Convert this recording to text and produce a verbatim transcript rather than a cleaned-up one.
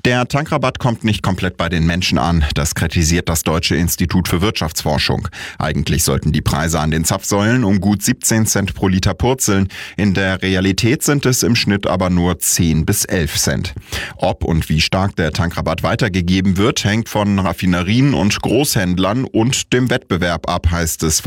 Der Tankrabatt kommt nicht komplett bei den Menschen an. Das kritisiert das Deutsche Institut für Wirtschaftsforschung. Eigentlich sollten die Preise an den Zapfsäulen um gut siebzehn Cent pro Liter purzeln. In der Realität sind es im Schnitt aber nur zehn bis elf Cent. Ob und wie stark der Tankrabatt weitergegeben wird, hängt von Raffinerien und Großhändlern und dem Wettbewerb ab, heißt es